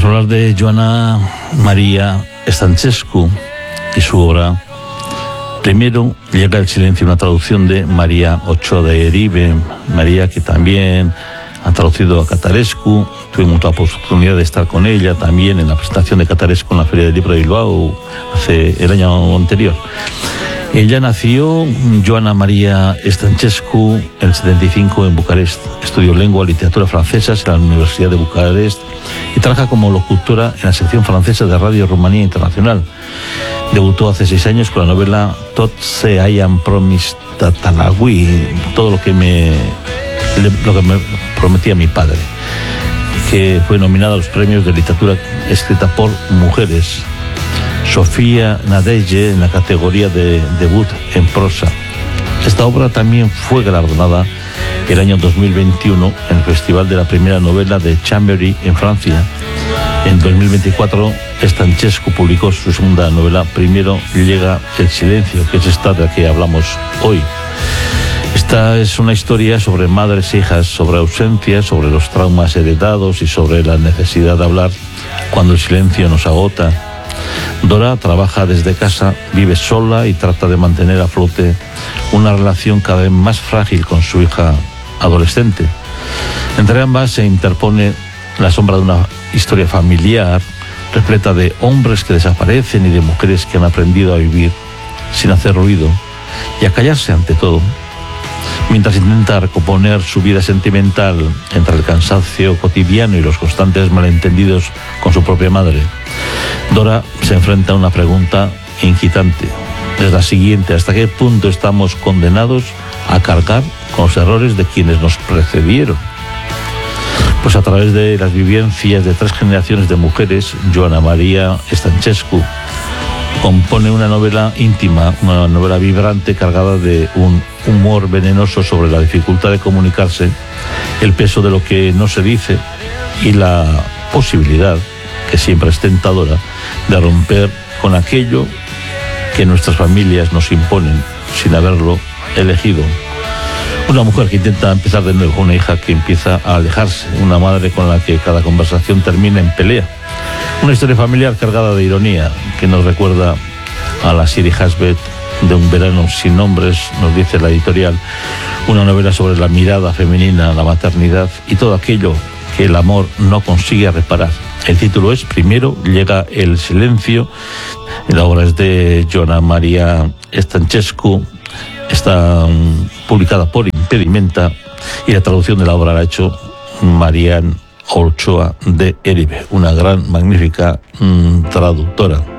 Vamos a hablar de Joana Maria Stancescu y su obra. Primero llega El silencio, una traducción de María Ochoa de Eribe. María, que también ha traducido a Catarescu. Tuvimos la oportunidad de estar con ella también en la presentación de Catarescu en la Feria del Libro de Bilbao el año anterior. Ella nació, Joana Maria Stancescu, en el 75 en Bucarest. Estudió lengua y literatura francesas en la Universidad de Bucarest y trabaja como locutora en la sección francesa de Radio Rumanía Internacional. Debutó hace 6 años con la novela Tot se hayan promis Tatalawi, todo lo que me prometía mi padre, que fue nominada a los premios de literatura escrita por mujeres. Sofía Nadege en la categoría de debut en prosa. Esta obra también fue galardonada el año 2021 en el Festival de la Primera Novela de Chambéry en Francia. En 2024, Stancescu publicó su segunda novela. Primero llega El silencio, que es esta de la que hablamos hoy. Esta es una historia sobre madres e hijas, sobre ausencias, sobre los traumas heredados y sobre la necesidad de hablar cuando el silencio nos agota. Dora trabaja desde casa, vive sola y trata de mantener a flote una relación cada vez más frágil con su hija adolescente. Entre ambas se interpone la sombra de una historia familiar repleta de hombres que desaparecen y de mujeres que han aprendido a vivir sin hacer ruido y a callarse ante todo, mientras intenta recomponer su vida sentimental entre el cansancio cotidiano y los constantes malentendidos con su propia madre. Dora se enfrenta a una pregunta inquietante. Es la siguiente: ¿hasta qué punto estamos condenados a cargar con los errores de quienes nos precedieron? Pues a través de las vivencias de 3 generaciones de mujeres, Joana Maria Stancescu compone una novela íntima, una novela vibrante, cargada de un humor venenoso sobre la dificultad de comunicarse, el peso de lo que no se dice y la posibilidad, que siempre es tentadora, de romper con aquello que nuestras familias nos imponen sin haberlo elegido. Una mujer que intenta empezar de nuevo, una hija que empieza a alejarse, una madre con la que cada conversación termina en pelea. Una historia familiar cargada de ironía que nos recuerda a la Siri Hasbet de Un verano sin nombres, nos dice la editorial, una novela sobre la mirada femenina, la maternidad y todo aquello que el amor no consigue reparar. El título es Primero llega el silencio. La obra es de Joana Maria Stancescu, está publicada por Impedimenta y la traducción de la obra la ha hecho María Ochoa de Eribe, una gran, magnífica traductora.